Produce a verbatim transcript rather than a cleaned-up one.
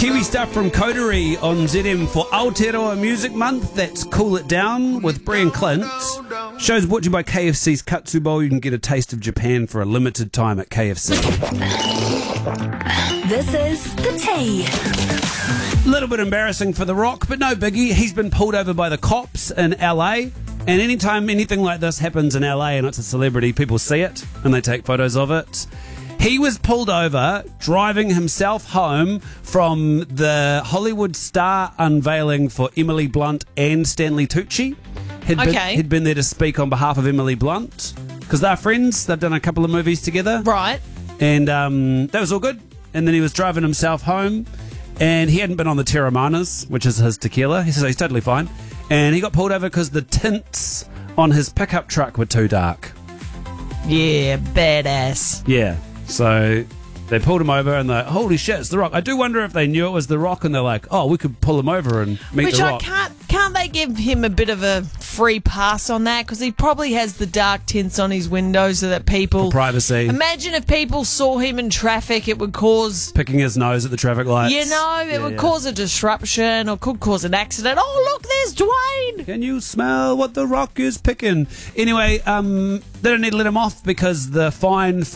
Kiwi stuff from Coterie on Z M for Aotearoa Music Month. That's Cool It Down with Brian Clint. Show's brought to you by K F C's Katsu Bowl. You can get a taste of Japan for a limited time at K F C. This is The Tea. A little bit embarrassing for The Rock, but no biggie. He's been pulled over by the cops in L A. And anytime anything like this happens in L A and it's a celebrity, people see it and they take photos of it. He was pulled over driving himself home from the Hollywood star unveiling for Emily Blunt and Stanley Tucci. He'd been, Okay. he'd been there to speak on behalf of Emily Blunt because they're friends. They've done a couple of movies together. Right. And um, that was all good. And then he was driving himself home and he hadn't been on the Terramanas, which is his tequila. He says he's totally fine. And he got pulled over because the tints on his pickup truck were too dark. Yeah, badass. Yeah. So they pulled him over and they're like, holy shit, it's The Rock. I do wonder if they knew it was The Rock and they're like, oh, we could pull him over and meet Which The I Rock. can't, can't they give him a bit of a free pass on that? Because he probably has the dark tints on his window so that people... For privacy. Imagine if people saw him in traffic, it would cause... Picking his nose at the traffic lights. You know, it Yeah, would yeah. cause a disruption or could cause an accident. Oh, look, there's Dwayne! Can you smell what The Rock is picking? Anyway, um, they don't need to let him off because the fine for